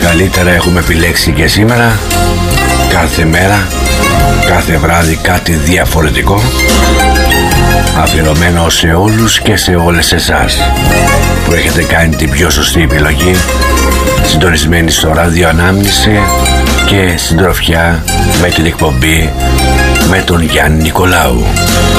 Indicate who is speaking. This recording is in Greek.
Speaker 1: καλύτερα έχουμε επιλέξει και σήμερα. Κάθε μέρα, κάθε βράδυ κάτι διαφορετικό, αφιερωμένο σε όλους και σε όλες εσάς που έχετε κάνει την πιο σωστή επιλογή, συντονισμένοι στο ράδιο Ανάμνηση και συντροφιά με την εκπομπή με τον Γιάννη Νικολάου.